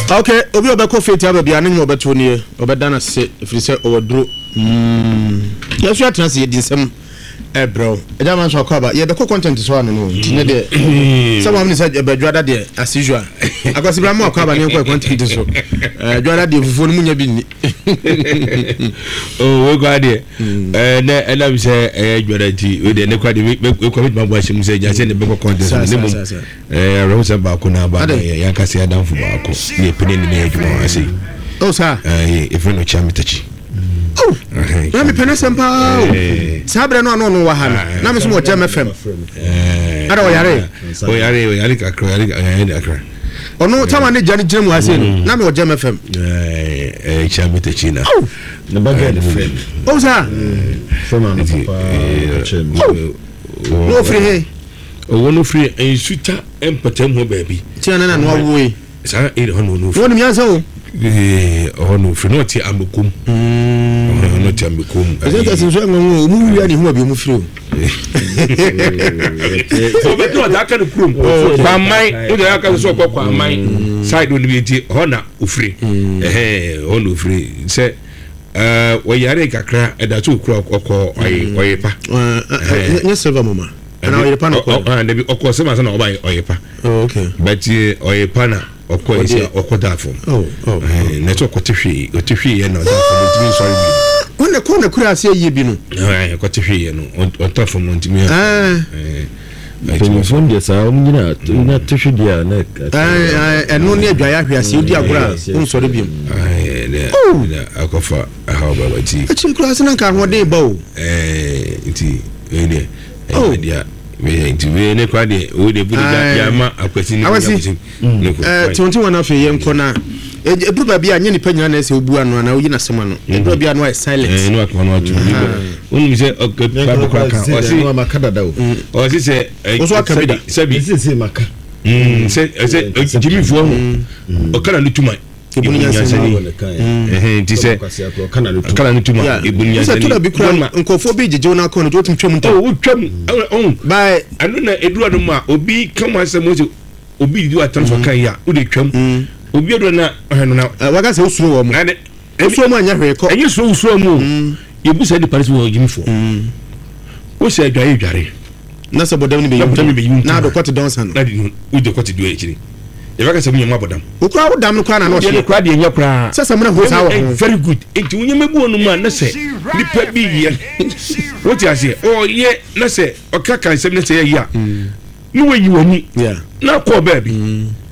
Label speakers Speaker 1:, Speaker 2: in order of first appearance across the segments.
Speaker 1: Okay, obi obeko fete abia ne obeto ne obedana se efiri se owoduro yesu atena se yedinsem bro eja man so akaba ye beko content so anu no ne de some am say ebadwada de as usual akwasi bra mo akaba ne ko content so dwada de fufu no munya bi ni
Speaker 2: we go de na ela bi say dwada ti we de ne kwa de we commit ma bo ashim say ja say ne beko content ne mo rosa ba ko na ba ya ka say adam fu ba ko ne pene ne adwuma ase
Speaker 1: oh sir
Speaker 2: if no chamitachi
Speaker 1: oh na me pene sempa sabre no wa ha na me so mo Jam FM ara o yare kakra ono tama ne jani jemu ase na me o Jam FM
Speaker 2: chamitachi na
Speaker 3: na baga de friend
Speaker 1: oh sir
Speaker 3: fema no papa
Speaker 1: no free hey
Speaker 2: no free en suta empatem ho baabi
Speaker 1: ti na no wo
Speaker 2: sa e ho no
Speaker 1: free woni miansa o
Speaker 2: no free no ti amekum no ti amekum
Speaker 1: eza sinso ngwo mu wi ani ho abi mu free o
Speaker 2: so beto da ka no krum ba mai o da ka so kwa mai side no bi ti ho na o free ho no free se we yare kakra e da to kura okọ oyepa
Speaker 1: nye silver mama na oyepa no ko
Speaker 2: and be okọ se ma se na oba oyepa
Speaker 1: oh okay
Speaker 2: but oyepa na okọ isi okọ dafo na to okọ tehwe ye na dafo ntimi sorry bi
Speaker 1: wona ko na kura ase ye bi no
Speaker 2: okọ tehwe ye no otafo ntimi
Speaker 3: When from the sound, not to shoot ya neck.
Speaker 1: And no near dry ase odi agora un sorry bi
Speaker 2: akofa how about tea
Speaker 1: achim class na kan wode bawo
Speaker 2: iti ene dia we enti we ne kwa de o de budi ya ma akwati ni
Speaker 1: tonti wana fe ye nkona ebruba bia nye ni panyina na ese obu anu na oyi na sema no ebruba bia no silent
Speaker 2: no akwa no atu onu se babu kwa kan o si
Speaker 3: no makada da
Speaker 2: o si se
Speaker 1: oso akabida
Speaker 2: sabi
Speaker 3: se maka
Speaker 2: se jimi fo o kana ni tuma
Speaker 1: ebunya sani
Speaker 2: ti se kana ni tuma ebunya sani
Speaker 1: se to bi kura nkofo bi jeje na akọ no to twam nta
Speaker 2: o twam
Speaker 1: bye
Speaker 2: anu na eduru no ma obi kama se mo obi di atan so kan ya o de twam obi edo na na
Speaker 1: waga se usuro wo mo usuro mo anya hwe ko
Speaker 2: enyi so usuro mo yebu se di paris wo jimi fo o se adware
Speaker 1: na se bodam ni be yum na do kwete don san
Speaker 2: na di u de kwete do ekiri e waga se munyama bodam
Speaker 1: o kwa bodam no kwa na no
Speaker 2: so kwa de nya kwa
Speaker 1: se samra ho sa wo
Speaker 2: very good enti unyama bu onu ma na se nipa bi ye wo ti ase o ye na se o ka kan se na se ye ya ni we yi wani na ko ba bi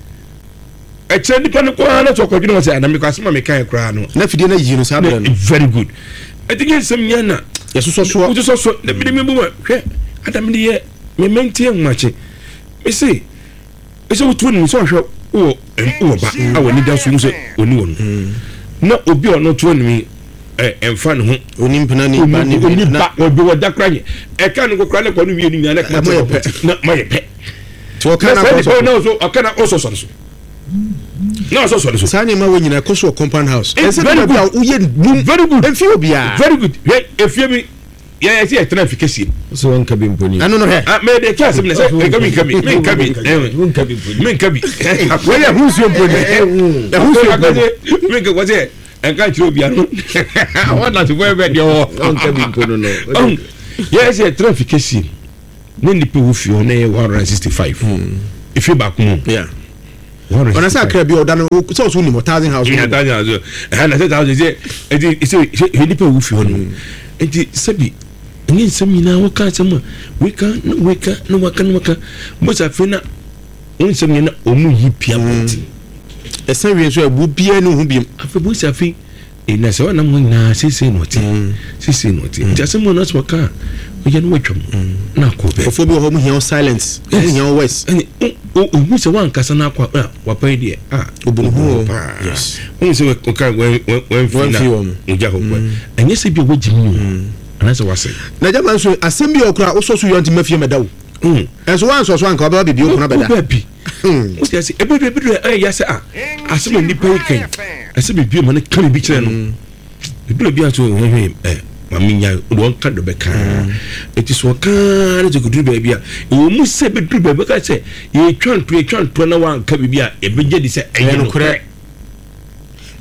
Speaker 2: e che nipa no kwa na to kwadwene wo se ana me kwa sema me kan kra no
Speaker 1: na fidie na yi no sa bra no
Speaker 2: very good e tige sem nya na
Speaker 1: yeso so
Speaker 2: na bi me bu ma hwe adam ni ye me mentie nwache me se wutu ni so hwe o ba awani da so nso oni won na obi ono to ni emfa ne ho
Speaker 1: oni mpana ni
Speaker 2: ba obi woda kranye e ka no kokra ne kwanu wie ni na ka na maye pe
Speaker 1: to kana
Speaker 2: ko no so akana oso so no so
Speaker 1: sani ma we nyina koso compound house
Speaker 2: ese very good
Speaker 1: uye
Speaker 2: very good
Speaker 1: enfio bia
Speaker 2: very good efie mi ya see efficacy
Speaker 3: so on kabi mponi
Speaker 1: anu no he
Speaker 2: me de ka sem ne say kabi men kabi we ya husu mponi men ka waje en ka tiro bia no wana to we be de on
Speaker 3: kabi mponi no
Speaker 2: ya see efficacy ne ni pe wo fi o na 165 if you back mo
Speaker 1: yeah ona sa kra bi odano so so ni 1000 house
Speaker 2: na 1000 house na 1000 je he ni pe wo fi o no enti sabi ngi semina wo ka sema weka no waka mo sa fena on semina omu yipia moti
Speaker 1: esa wi so abu bia no hu biem
Speaker 2: afa bo sa fi na se wana mo na sese noti nti asemo na so ka o je no watwam na ko be
Speaker 1: ofo bi ho mo hia silence hia west
Speaker 2: o mu se wan kasa na kwa wa pa die
Speaker 1: obunu
Speaker 2: yes o se o ka wen fina nja ko kwa enye se bi o wajimi anase wase
Speaker 1: na jama so asem bi okura o so yonti mafie medawo enso wan so anka ba bibi okuna beda
Speaker 2: o se ase ebedu ya se asem nipa yikan asem bi ma na kan bi kire no ebedu bi aso maminya won ka do be kan eti so kan de gudu ba bia e wo mu se bedu ba ka se ye twanto na wan ka bibia e beje di se enye no kure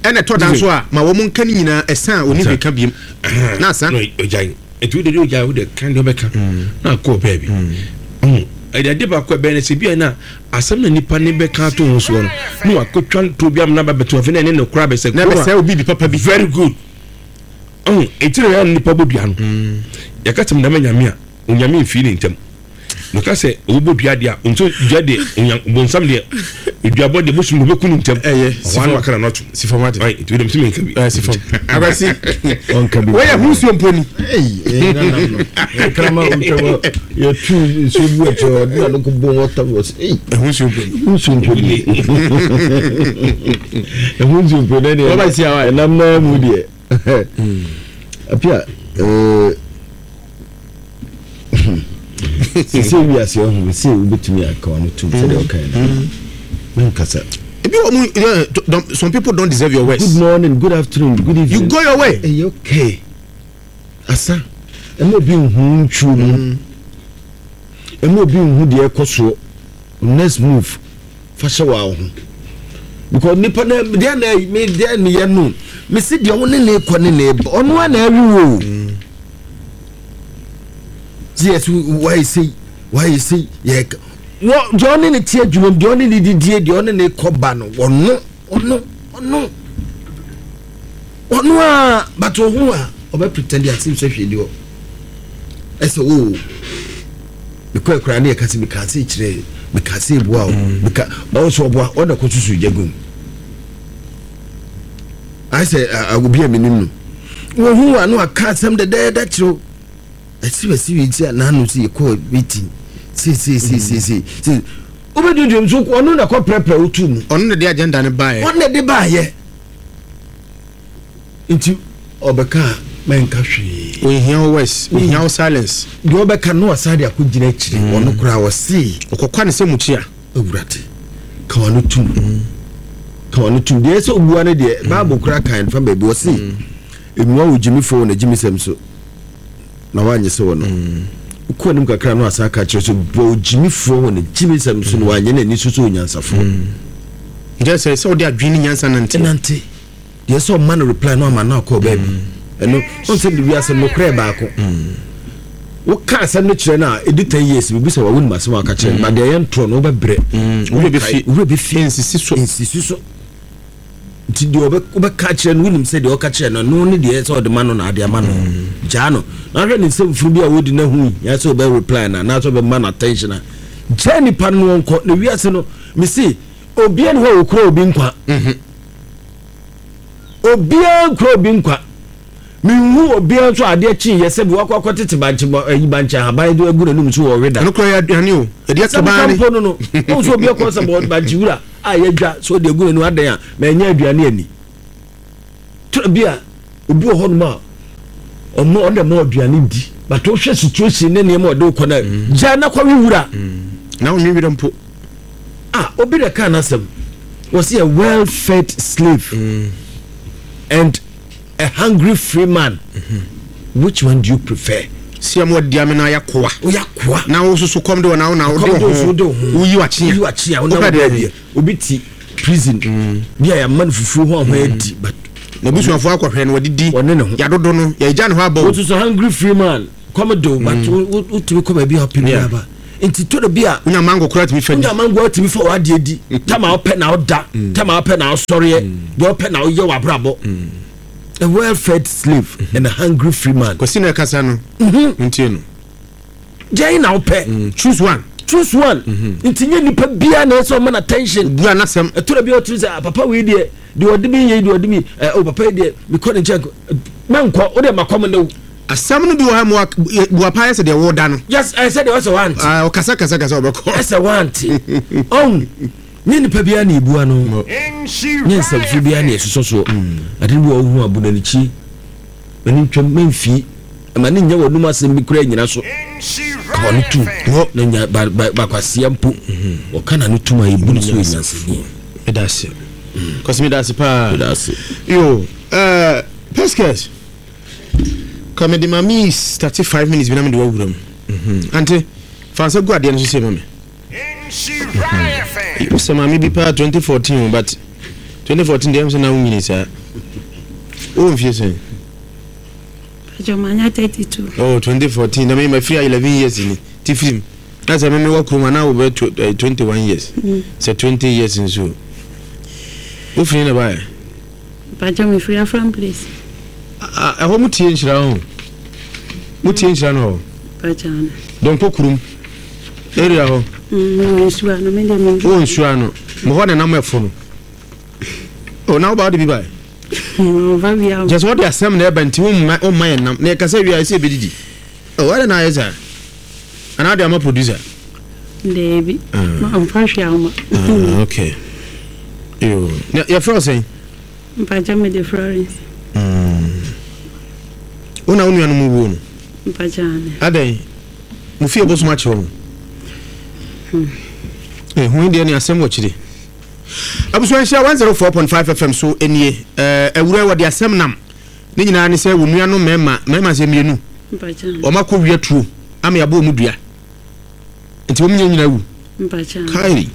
Speaker 1: ɛna to dan so a ma wo mun kan nyina ɛsan oni hwe ka biem na san
Speaker 2: no ojai etu de ojai wo de kan de beka na ko baby de ba ko be na se bia na asem na nipa ne beka to ho so no no akotwa to biam na ba beto afi na ne kura be se
Speaker 1: na be se obi bi papa bi
Speaker 2: very good etire ya nipa bodua no yakatem na manyame a onyame mfi ne ntam no ka se obodua de a onto dua de bonsam de dua bode bosum be kunu ntam wan wakara not
Speaker 1: si format
Speaker 2: ai to dem simen kabi
Speaker 1: si form abasi
Speaker 3: on kabi
Speaker 1: we ya husu mponi
Speaker 3: na kama untewa ya tu so bu eto na no ko bon water was
Speaker 1: husu mponi
Speaker 3: husu mponi ne
Speaker 1: o ba si awa
Speaker 3: na ma mu de apia se we ase ho se ubetumi aka no tu se de okay na kasa
Speaker 1: some people don't deserve your words.
Speaker 3: Good morning, good afternoon, good evening.
Speaker 1: You go your way.
Speaker 3: Hey, okay. Asa, emo bi hu nchu. Emo bi hu de ekoso. Next move. Fasha wa ho. Because nipa na de na me de ne ye no. Me si de wo ne ne ko ne ne. Ono na awu o. Yes, why say yeah. What Johnny ne tie dwum Johnny ne didie de one ne koba no ono a but who a obe pretend at him say hwede o ese o because kra na yakase me kase kire me kase bua o me ka ba so bua o da ko susu jagum I say agobi amenim no who a no aka sam de da kiro esi ti na no si ko meeting si obedu so ko no na ko prepare otu mu
Speaker 1: ono de agenda ne baaye
Speaker 3: ono de baaye nti obeka menka hwe
Speaker 1: we hear west we hear silence
Speaker 3: de obeka no asade akogina akire ono kura wo si
Speaker 1: okokwa ne semuchi a
Speaker 3: owurate ka wono tum de so obuwa ne de bible kura kan fa baby wo si emiwa wo jimi fo na jimi sem so na wanye se wono ko nim kakra no asaka kire so bo jimi fo wono jimi sem so no wanye na ni so onyansafo
Speaker 1: nje se so de adwini nyansa nante de so man reply no ma na ko baby eno on se bi asem no kra ba ko wo ka asem no kire na edita years bi so wa wonu masem aka kire ma de yen tro no bebre wo be fi insisi so ti de obe ka kire no wonu se de o ka kire no ne de so de man no na de ama no ja no na hwe ni se furu bi a wodi na hu ya so be reply na so be man attention na jani pan no nko na wi ase no me see obi en ho okro obi nkwa obi en kro obi nkwa me hu obi en so ade chi yese bi wakwa tete banche banche ha ban do agura num so wo weda no kro ya aduane o e de akaba ni
Speaker 3: no o so obi ko se banche wura a ye dwa so de agura nu adan a me nya aduane ani to bia obi ho no ma omo on de mo aduane di but o hwe situation ne ne mo de ko na ja na kwa wura
Speaker 1: na o mi bi mpo
Speaker 3: obi the kind of was he a well-fed slave and a hungry free man? Which one do you prefer?
Speaker 1: See, I'm what Diamina Yakwa. Now also so come to now. You are cheer.
Speaker 3: Obiti prison. Yeah, a man for one but
Speaker 1: the bush of Aqua and what did Yadono? Yajan Habo. What is a hungry free man? Commodore, but what to come and be happy never. Inti to the beer una mango correct me friend una mango to me for adedi tama open now da tama open now sorry you open now you abrabo a well-fed slave and a hungry free man kwasina kasa no ntie no
Speaker 3: jai na open
Speaker 1: choose one
Speaker 3: inti nye nipa bia na so man attention
Speaker 1: bia na sem
Speaker 3: to the beer to say papa we dey de odimi ye de odimi o papa dey me call check man ko o dey makom no asam no bi wo ha mo bu apa yese de wo da no yes I said there was a want o kasa obeko yes a want on ni nipa bia na ebu ano ni nsafo bia na esoso ade bi wo hu abu na nichi ani twam memfi ama ni nya wonum asem bi kura nyina so ka wonu tu na nya ba kwasia mpo o kana no tuma ebu no so nyansani edase kosimi dase pa edase yo Pescas come the mami 35 minutes bina me do wuram ante fansa go ade no so se mame you say mami bi pa 2014 but
Speaker 1: 2014 dem so na unyi sa o mfie sen
Speaker 4: Jomanya 32
Speaker 1: oh 2014 na me ma free 11 years ni ti film na say me work room na wo be 21 years say 20 years in so o free na ba
Speaker 4: Paja me free from place
Speaker 1: ho mutie nhyira ho mutie nhyira no
Speaker 4: Paja
Speaker 1: don kokurum area ho
Speaker 4: nsuwa no me dem
Speaker 1: nsuwa no mo ho na na mo efo no oh now about the bi just what they asem na banti o man nam na ka say wi ase bedidi oh what na yesa and how they am producer
Speaker 4: Debi ma am fashi am
Speaker 1: okay yo ya fro say
Speaker 4: Paja me the Florence
Speaker 1: una unu anu mu wo no
Speaker 4: Paja ne
Speaker 1: adai mu fie bo so ma che wo hu ndi ani asem wo chire Abusuansha 104.5 FM so enie ewura wo de asem nam ne nyina ne se wo nua no mema se mienu
Speaker 4: Paja
Speaker 1: o makọ wi atuo am ya bo mu dua nti wo nyina wu
Speaker 4: Paja
Speaker 1: kai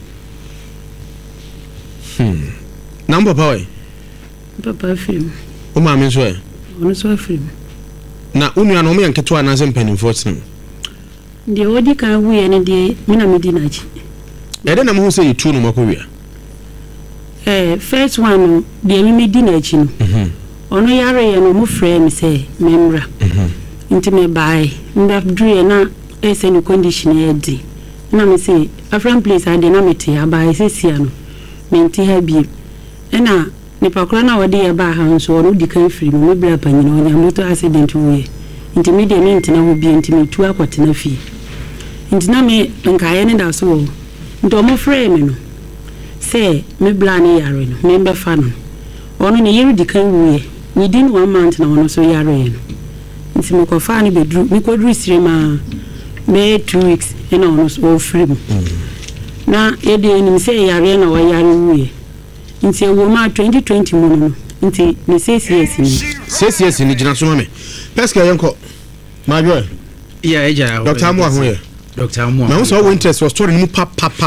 Speaker 1: number boy
Speaker 4: Papa film
Speaker 1: o ma me so e
Speaker 4: ono so film
Speaker 1: na unua no me yanketo ana se mpanimfo tsen
Speaker 4: de odi ka wu ye ne de mina medinachi
Speaker 1: ede na mo ho se yitu no makọ wi
Speaker 4: first one de mi medinachi no ono yare ye no mo frɛ me se memra nti me bai nda drie na ese ni condition e di na me se afran place ade na meti abai se sia no menti ha bi na ne pakora na wode ye ba ha nso ono di kan firi me bra panyina onya moto accident wo nti me de me ntina ho bi nti me tu akotena fi nti na me nkae ne da so wo ndo mo frɛ me no se me bla ne yare no me be fa no ono ne yiri di kan wo within 1 month na ono so yare no nti me ko fa ne bedru me ko dru sire ma me 2 weeks na ono so free mu na e de ni se yare na wa yare wo nti wo ma 2020 mu no nti me CCS
Speaker 1: ni gina so ma me peska yenko ma jo
Speaker 3: yeah eja
Speaker 1: Dr. Amu ahun ye
Speaker 3: Dr. Amu
Speaker 1: na so wo interest was story ni mu pa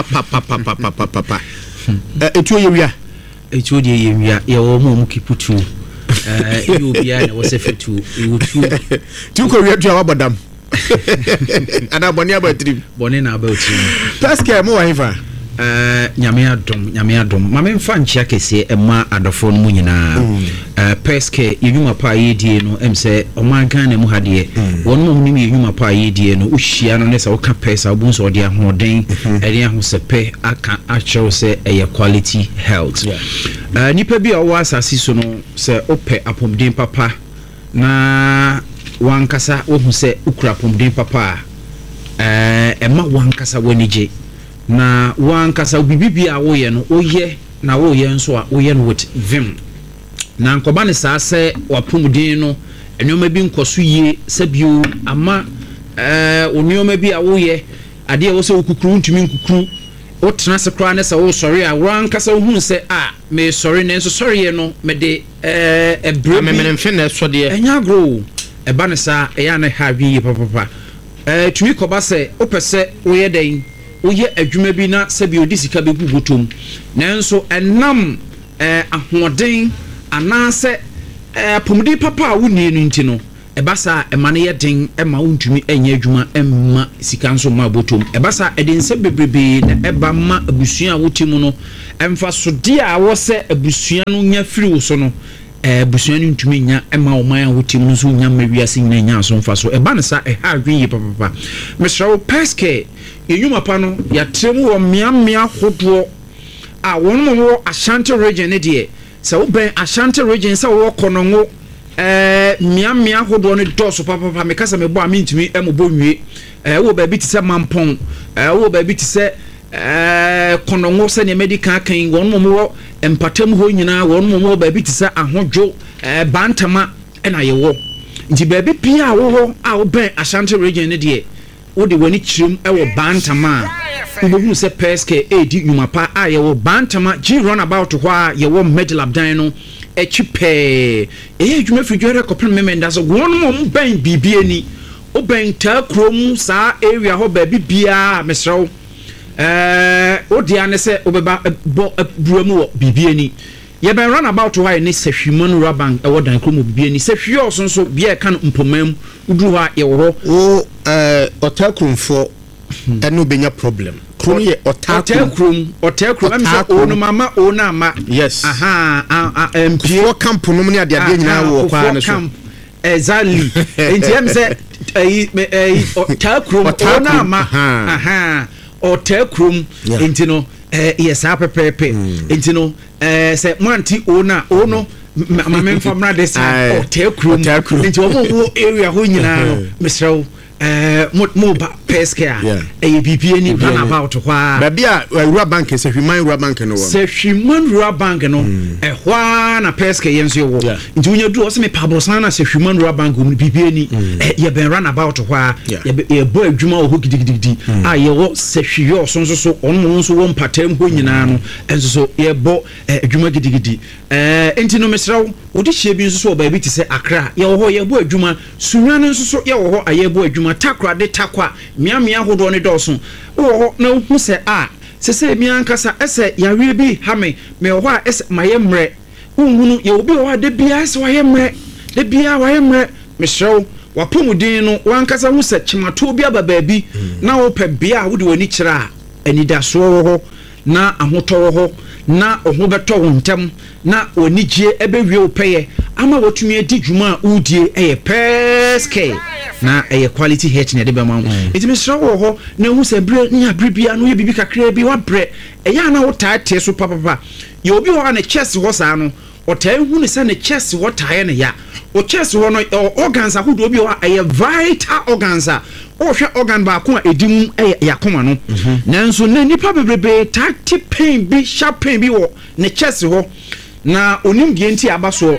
Speaker 1: etuo ye wia
Speaker 3: etuo de ye wia ye wo mu kiputu you bia na wo se fetu you
Speaker 1: tu ko wia tu abodam ana boni abatrim
Speaker 3: boni na abatrim
Speaker 1: peska mo wa hifa
Speaker 3: nyame adom ma me mfa nchia kese ema adofo no nyina peske yewuma pa yedie no emse omankan na mu hade wonmo nim yewuma pa yedie no uhia no ne se woka pesa obunso ode ahoden ede ahosepe aka achew se eye quality health nipa bi owo asasi so no se ope apomden papa na wankasa wo hu se ukura apomden papa ema wankasa wanije na wankasa bibibi a woye no oye na woye nso a woye no with vim na nkoba ne saa se wapomuden no enoma bi nkoso yie sabio ama onoma bi a woye ade a wo se okukuru ntumi nkukuru o tena se kra ne se wo sori a wankasa wo hu se me sori ne nso sori ye no me de ebre me mfe na so de enya gro eba ne saa eya na ha wi papa tumi koba se opese woye den oye adwuma bi na sabi odi sika begu botom nanso enam ahoden anase pomudi papa woni no ntino ebasa emane ye den ema wontumi enye adwuma emma sika nso ma botom ebasa edense bebrebe na eba ma abusua wotimu no emfa so de a wo se abusua no nya firi wo so no busua no ntumi nya ema oman wotimu nso nya mawiase nyina nya so mfa so eba ne sa ha adwen papa mesrawo peske enyuma pa no ya tremu wo miamia hodo a wonmo wo Ashanti region ne de se wo ben Ashanti region se wo konongo miamia hodo ne doso papa me kasa me bo amintumi embo nwie wo ba bi ti se mampon wo ba bi ti se konongo se ne medical kan wonmo wo empatam ho nyina wonmo wo ba bi ti se ahodwo bantama na ye wo nti ba bi pia wo a wo ben Ashanti region ne de wo de wani chirim ewo bantama ubohu se peske edi numapa a ye wo bantama g run about ho a ye wo middle abdan no echipe adwuma fidwere kopem memenda so won mo ban bibiani o ban ta krom sa area ho ba bibia mesrew o dia ne se obeba bo buamu wo bibiani ye ben run about why ni sehwiman rabank e wodan kromo bibie ni sehwi osonso bia kan mpomam uduru ha ye wo
Speaker 1: otakrumfo eno benya problem krum ye otakrum
Speaker 3: amsa onu mama onu ama
Speaker 1: yes
Speaker 3: MP
Speaker 1: wo camp no ne ade nyina wo kwa ne so
Speaker 3: exactly entiam se otakrum onu ama otakrum entino yes apepepe entino se manti ono mamemfa mra desa otakrum entino wo area ho nyina no mesrew moba pesca bibie ni plan about hwa
Speaker 1: babia rural bank se hwiman rural bank no wo
Speaker 3: se hwiman rural bank no hwa na pesca yenso wo nti unya du o se me pabrosan na se hwiman rural bank mu bibie ni ye ben run about hwa ye bo adwuma wo gidigidi ye wo se hwiyo so onmo so wo mpatam ho nyina no enso so ye bo adwuma gidigidi enti no mesraw odi hie bi so ba bi ti se Accra ye wo ho ye bo adwuma sunwan nso so ye wo ho aye bo adwuma takra de takwa miamia hodo ne doso wo na hu se sese mi ankasa ese yawe bi ha me ho a ese maye mre hunhunu ye obi wo de bia ese waye mre de bia waye mre mesrew wapomudin no wankasa hu se chimato bi ababa bi na wo pe bia wo de wani kira anidaso wo ho na ahoto wo ho na oho beto wo ntem na onigye ebewie wo peye ama wotumi edi dwuma udie eye peske na eye quality health ne de be ma enti me sra wo ho na hu se bre nya bre bia no ye bibi kakra bi wa bre eya na wo taate so papa ye obi ho na chest ho sa no o tai hu ne se ne chest ho tae ne ya o chest ho no organs ahodo obi ho eye vital organs o hwe organ ba ko edim yakoma no nanso na nipa bebrebe tacti pain bi sharp pain bi wo ne chest ho na onim die nti abaso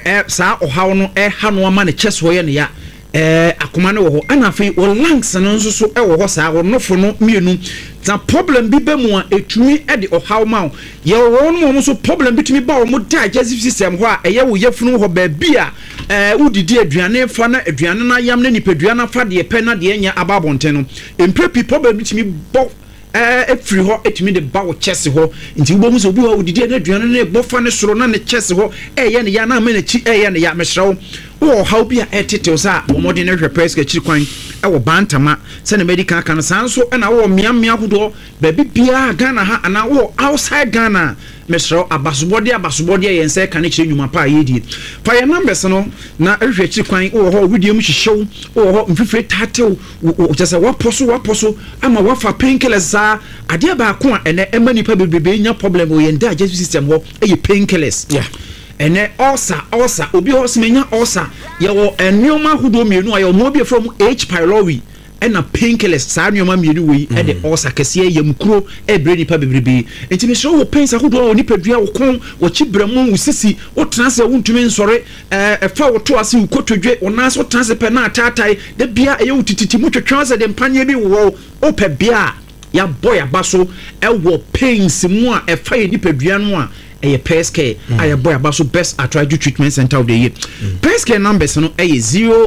Speaker 3: sa ohaw no ha no ama ne chest ho ye ne ya akoma ne wo ho ana fe o lungs no nso so wo ho sa wo nofo no mienu ta problem bi be mu a etumi de ohaw ma ye wo no mo so problem bitumi ba wo mo digestive system ho a eye wo yefunu ho ba bi a udidi aduane fa na aduane na yam na nipaduane fa de pe na de anya ababonten no emprepi problem bitumi bo free ho etumi de ba wo chest ho nti wo mu so bi ho udidi na aduane na bo fa ne soro na ne chest ho ye ne ya na ma na chi ye ne ya mesrew wo how bi a etete sa wo modern na hwe press ka chi kwan wo bantama se na medical kan sanso na wo miamia hodo ba bibia Ghana ha ana wo outside Ghana mesrew abasobode yense kan chi nyuma pa yedi fa ye numbers no na hwe chi kwan wo ho video mu hyehyw wo ho mfifre tatew wo jese waposo ama wafa painkillers za ade ba ko a ene emani pa bebebe nya problem wo yenda digestive system ho painkillers ene ulcer obi hosmenya ulcer ye wo enwoma hudo mienu ayo mo bi from H pylori ena painkillers sa enwoma mienu we e de ulcer kese yamkuro brain pa bebrebe enti me so wo pains hudo oni padua wo kon wo chibremu wo sisi wo transe wo ntumi nsore fa wo to ase wo kotodwe wo nas wo transe pe na atatai de bia eye wo tititi mu twetwanse de mpanye bi wo o pe bia ya boy abaso e wo pains mu a e fa ye nipadua no a eye PSK aya boy abaso best attract treatment center of the year PSK numbers no eye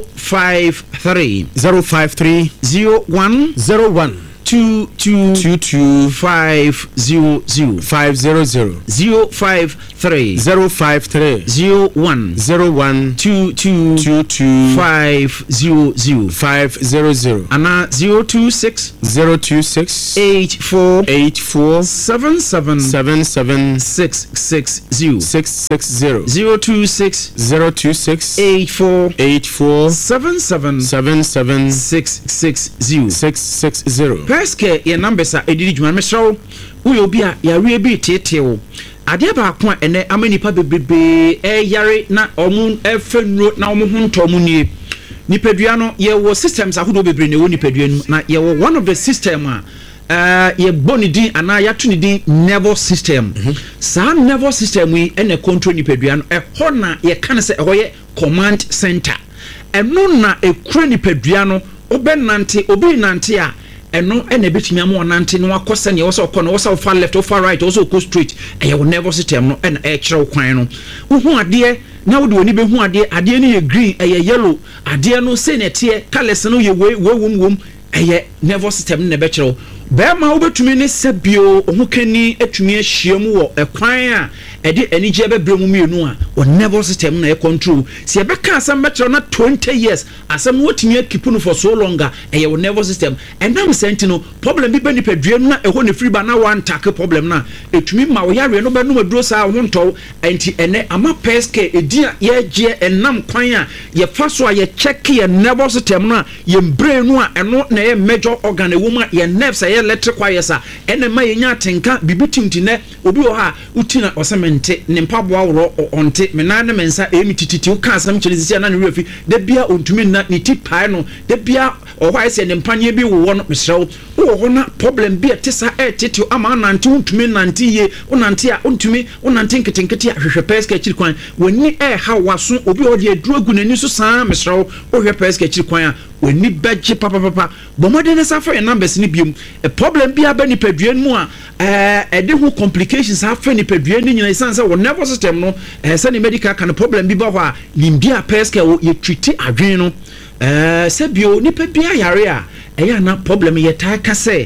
Speaker 3: 053 01 22 500
Speaker 1: 500
Speaker 3: 053 01 22 500 ana 026 84 77 660 026 84 77 660 Peske ye numbers a edidi djuma mesrawo uyo obi a yare bi tetewo ade ba ko ene amanipa bebrebe yare na omu efenro na omu hunto mu nie nipadua no ye wo systems ahodo bebre ne wo nipadua nu na ye wo one of the system a ye bonidi ana ya tunidi nervous system sa nervous system we ene control nipadua no ho na ye kan se ho ye command center eno na ekura nipadua no obenante obi nante a eno ene betimi am onante no akose ne wo so kɔ no wo so far left or far right wo so go straight eye wo nervous system no ena kyerɛ kwan no wo hu ade na wo de oni be hu ade no ye green eye yellow ade no se ne tie colors no ye wom eye nervous system ne be kyerɛ be ma wo betumi ne sabio ho kani atumi ahyiam wo ekwan a ɛde anigye bɛbrɛ mu mienu a o nervous system na e control se ɛbɛka asɛm bɛkyerɛ na 20 years asɛm wotumi akipu no for so longer ɛyɛ o nervous system ɛnam senti no problem bi bɛ nipadua no na ɛhɔ ne free ba na one tackle problem na etumi ma wo yare no bɛno maduro saa ho ntɔw enti ɛnɛ ama peske edi a yɛgye ɛnam kwan a yɛfa so a yɛcheck yɛ nervous system no a yɛ brain no a ɛno na yɛ major organ ɛwɔ mu a yɛ nerves ɛyɛ electrical wires a ɛna ma yɛnya atenka bibi timtine obi wɔ ha utina ɔsɛmente ne mpaboa woro ɔnte mena ne mensa ɛmi tititi woka asɛm kyerɛ sisi na ne refi da bia ontumi na ne ti pae no da bia ɔhɔ ayɛ ne mpanye bi wɔ no mesrɛw wo hɔ na problem bi ɛte sa ɛtete ama nante ontumi nante ye onante a ontumi onante nketenkete a hwehwɛ peska akyiri kwan wani ɛha waso obi ɔde aduro gu n'ani so saa mesrɛw wo hwɛ peska akyiri kwan a wani bɛgye papa bɔmɔden ne sa fa yɛ numbers ne biom a problem bi aba nipadua mu a ɛde ho complications afa nipadua ne nyina isan sɛ wo nervous system no sɛ ne medical kan problem bi ba hɔ a limbia peska wo yɛ treat adwen no sɛ bio nipa bia yare a ɛyɛ na problem yɛ taa ka sɛ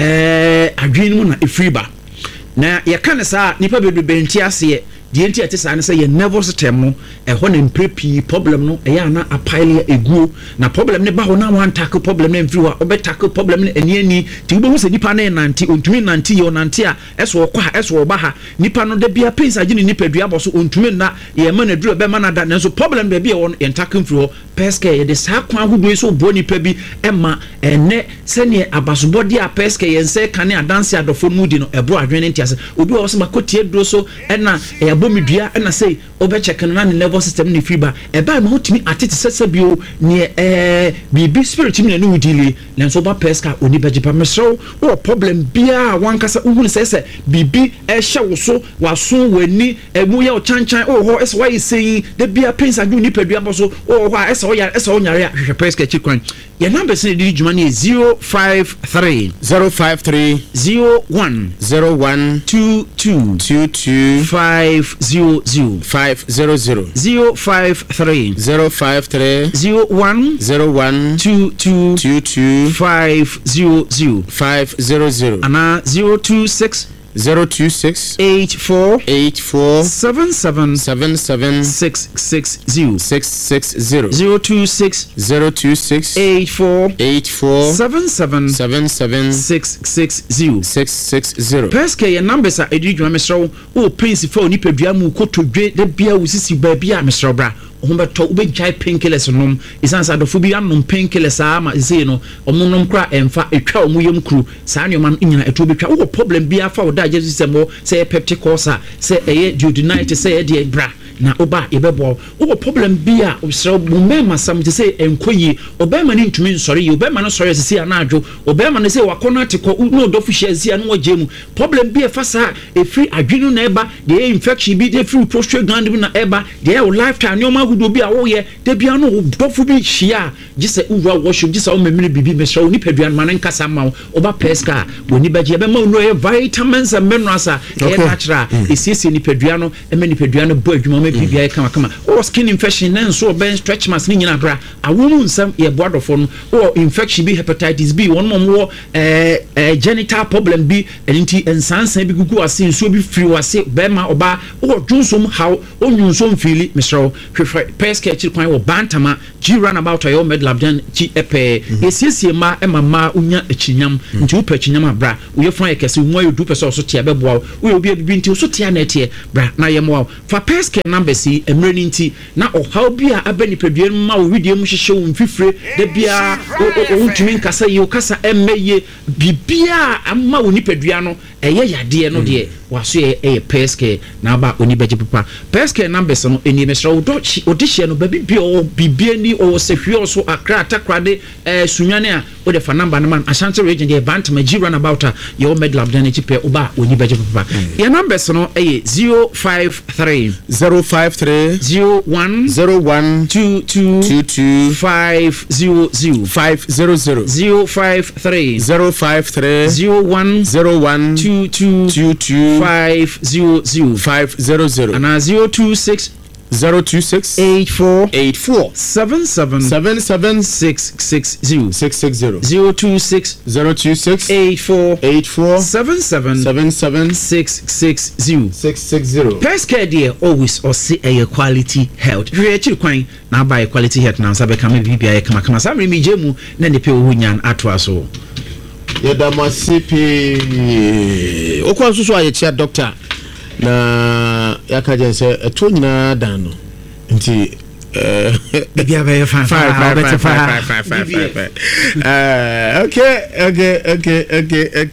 Speaker 3: adwen mu na ɛfiri ba na yɛka ne saa nipa bebrebe nti aseɛ deɛ nti ɛte saa ne sɛ yɛ nervous system no ɛhɔ ne mprepi problem no ɛyɛ na apile eguo na problem ne ba hɔ na one tackle problem ne mfiri hɔ ɔbɛ tackle problem ne ani ti wobɛhu sɛ nipa ne nante ontumi nante yɛ nante a ɛso ɔkɔ ha ɛso ɔba ha nipa no da bia pains agye ne nipa dua bɔ so ontumi na yɛ ma na duro bɛ ma na da nanso problem da bia wɔ yɛ tackle mfiri hɔ peske yɛ de saa kwan ahodoɔ so bɔ nipa bi ɛma ɛnɛ sɛnea abasobɔde a peske yɛn sɛ kane adanse adɔfo mu di no ɛbro adwene nti ase obi wɔ so makotie duro so ɛna bomidua na say obecheck na ne nervous system ne fiba eba ma hotimi atete sese bio ne bibi spirit mi na udile lenso ba peska oni bejipa mesro o problem bia wankasa uhunu sese bibi ehye woso waso wani emu ye o chanchan o ho ese why say the bia pins adu ni padua boso o ho ese o yare ese o nyare hwehwe peska chikwan your number say di juma ne 053 01 500 053 01 22 500 ana 026 84 77 660 026 84 77 660 peske ye numbers a edidwa mesro o principal ni padua mu kotodwe de bia wusisi ba bia mesro bra hombeto ubejai painkillers nom isansa dofo bi anom painkillers ama sei no omonom kra emfa etwa omuyem kru saa ne man nyina eto betwa wo problem bia fa wo da je system wo say peptic ulcer say eye duodenitis say de bra na oba ebebo wo problem bia obsere mumema sam te say enkoyi obema ni ntumi nsore yi obema no sore sisi anadwo obema no say wakona teko no dofo hia no wagemu problem bia fa sa efri adwenu na eba de infection bi de free prostate gland bi na eba de o lifetime no magudo bi a wo ye de bia no dofo bi hia gise uwa worship gise o memene bibi mesho ni paduan man nkasa ma oba peska woni baje be ma no e vitamins and minerals e natural esisi ni paduan no e me ni paduan no bo adwuma ma bibia kama o skin infection na so ben stretch marks ni nyina bra awomu nsam ye boadofo no o infection bi hepatitis B won mo genital problem bi enti ensansan bi gugu ase nso bi free wase be ma oba o dwunsom how onyunsom fili mesro hwehwe peska chi kwan wo bantama G runabout ayo medlab dan chi epe esiesie ma emama unya achinyam nti upa achinyam abra uye fran ekese umo yodu pese so tia beboa uye obi bibi nti so tia na etie bra na yemo fa peska number si emre nti na o how bia abani padua ma wo video mu hyehye wo mfifre da bia o ntumi nkasa ye o kasa emmeye bibia amma wo nipadua no eye yade no de waso eye peska na ba oni beje papa peska numbers no eni mesra wo dochi odihye no bibia o bibia ni o sehwe so akra atakrade sunwane a o de fa number no man Ashanti region de Bantama G runabout your medlab dan echipe oba oni beje papa your numbers no eye 053 01 22 500 053 01 22 500 and 026
Speaker 1: 026
Speaker 3: 84
Speaker 1: 84
Speaker 3: 77
Speaker 1: 77
Speaker 3: 660
Speaker 1: 660
Speaker 3: 026
Speaker 1: 026
Speaker 3: 84
Speaker 1: 84
Speaker 3: 77
Speaker 1: 77
Speaker 3: 660
Speaker 1: 660
Speaker 3: Pescare dear always or say a quality health. We actually quite now buy quality health now. Sabe kama BBI kama sa me jemu na ne pe ohunyan atwa so.
Speaker 1: Yadamasipi okwa susu aye chia doctor na yakaje se eto nyina dan no nti
Speaker 3: bibia be fine
Speaker 1: okay